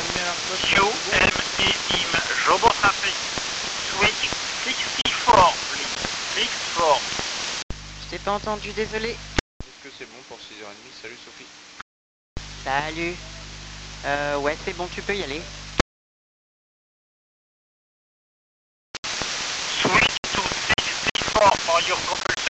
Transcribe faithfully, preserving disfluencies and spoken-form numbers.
Q, M, E, team, Jobo traffic. Switch sixty-four, please. sixty-four. Je t'ai pas entendu, désolé. Est-ce que c'est bon pour six heures trente? Salut Sophie. Salut. Euh, ouais, c'est bon, tu peux y aller. Switch to sixty-four for your propulsion.